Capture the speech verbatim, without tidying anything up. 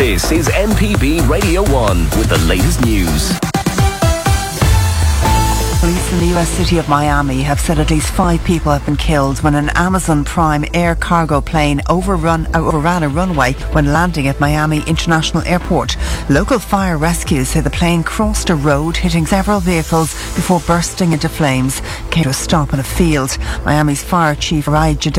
This is M P B Radio one with the latest news. Police in the U S city of Miami have said at least five people have been killed when an Amazon Prime air cargo plane overrun, overran a runway when landing at Miami International Airport. Local fire rescues say the plane crossed a road, hitting several vehicles before bursting into flames. Came to a stop in a field. Miami's fire chief Rai Jadot